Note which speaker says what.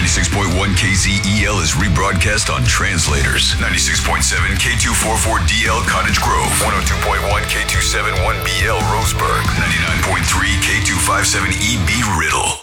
Speaker 1: 96.1 KZEL is rebroadcast on Translators. 96.7 K244DL Cottage Grove. 102.1 K271BL Roseburg. 99.3 K257EB Riddle.